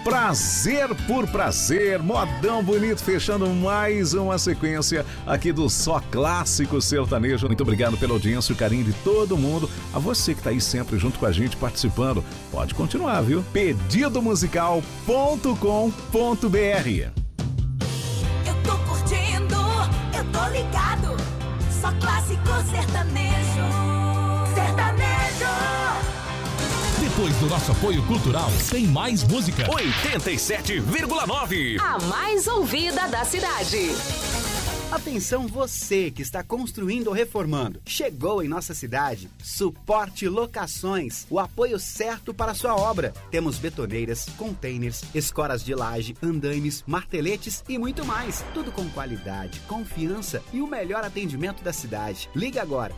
Prazer por Prazer, modão bonito, fechando mais uma sequência aqui do Só Clássico Sertanejo. Muito obrigado pela audiência e o carinho de todo mundo. A você que tá aí sempre junto com a gente, participando, pode continuar, viu? Pedidomusical.com.br. Eu tô curtindo, eu tô ligado, Só Clássico Sertanejo. Depois do nosso apoio cultural, tem mais música. 87,9. A mais ouvida da cidade. Atenção você que está construindo ou reformando. Chegou em nossa cidade Suporte Locações, o apoio certo para a sua obra. Temos betoneiras, containers, escoras de laje, andaimes, marteletes e muito mais. Tudo com qualidade, confiança e o melhor atendimento da cidade. Liga agora,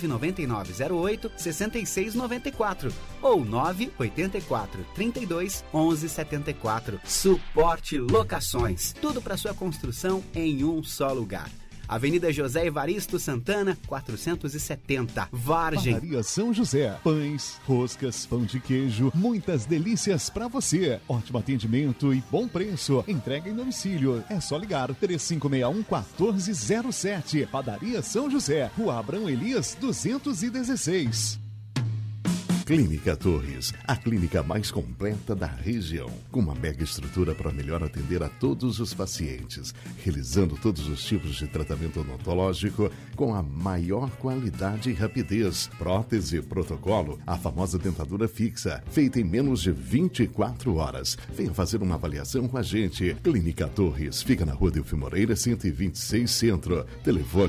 99908-6694 ou 984-32-1174. Suporte Locações. Tudo para sua construção em um só lugar. Avenida José Evaristo Santana, 470, Vargem. Padaria São José. Pães, roscas, pão de queijo, muitas delícias para você. Ótimo atendimento e bom preço. Entrega em domicílio. É só ligar 3561-1407. Padaria São José, Rua Abrão Elias, 216. Clínica Torres, a clínica mais completa da região, com uma mega estrutura para melhor atender a todos os pacientes, realizando todos os tipos de tratamento odontológico com a maior qualidade e rapidez. Prótese protocolo, a famosa dentadura fixa, feita em menos de 24 horas. Venha fazer uma avaliação com a gente. Clínica Torres, fica na Rua Delfim Moreira, 126 Centro. Telefone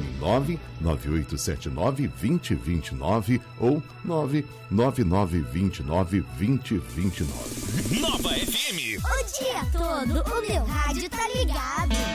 99879-2029 ou 99929-2029. Nova FM. O dia todo o meu rádio tá ligado.